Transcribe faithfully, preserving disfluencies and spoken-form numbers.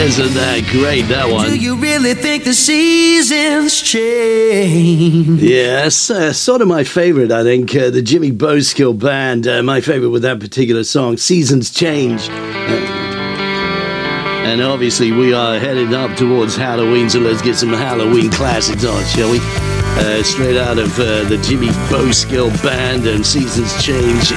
Isn't that great, that one? Do you really think the seasons change? Yes, uh, sort of my favorite, I think. Uh, the Jimmy Boskill Band, uh, my favorite with that particular song, Seasons Change. Uh, and obviously we are headed up towards Halloween, so let's get some Halloween classics on, shall we? Uh, straight out of uh, the Jimmy Boskill Band and Seasons Change